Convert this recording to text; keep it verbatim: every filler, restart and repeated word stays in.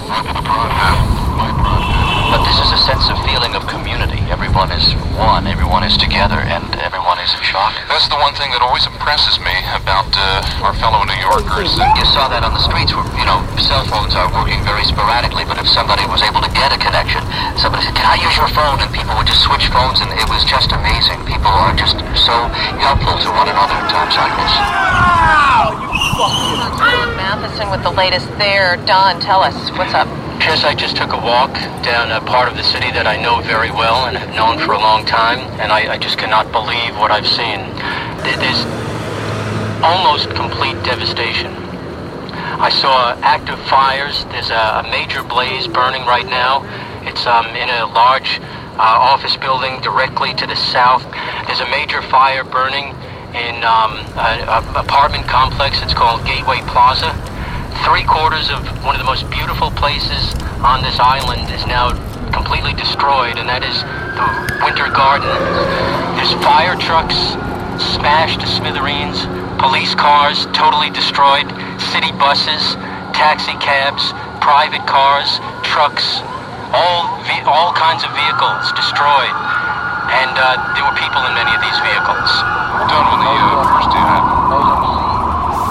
But this is a sense of feeling of community. Everyone is one, everyone is together, and everyone is in shock. That's the one thing that always impresses me about uh, our fellow New Yorkers. You saw that on the streets where, you know, cell phones are working very sporadically, but if somebody was able to get a connection, somebody said, can I use your phone? And people would just switch phones, and it was just amazing. People are just so helpful to one another in times like this. Matheson with the latest there. Don, tell us, what's up? Chris, I just took a walk down a part of the city that I know very well and have known for a long time, and I, I just cannot believe what I've seen. There's almost complete devastation. I saw active fires. There's a, a major blaze burning right now. It's um, in a large uh, office building directly to the south. There's a major fire burning in um, an apartment complex. It's called Gateway Plaza. Three quarters of one of the most beautiful places on this island is now completely destroyed, and that is the Winter Garden. There's fire trucks smashed to smithereens, police cars totally destroyed, city buses, taxi cabs, private cars, trucks, all ve- all kinds of vehicles destroyed. And uh, there were people in many of these vehicles. Don, when the uh, first day happened,